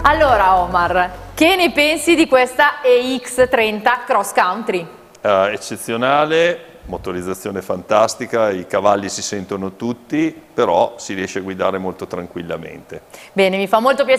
Allora Omar, che ne pensi di questa EX30 Cross Country? Eccezionale, motorizzazione fantastica, i cavalli si sentono tutti, però si riesce a guidare molto tranquillamente. Bene, mi fa molto piacere